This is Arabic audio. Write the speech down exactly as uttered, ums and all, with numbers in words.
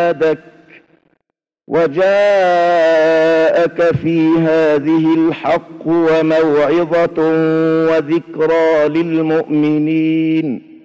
ميعادك وجاءك في هذه الحق وموعظة وذكرى للمؤمنين.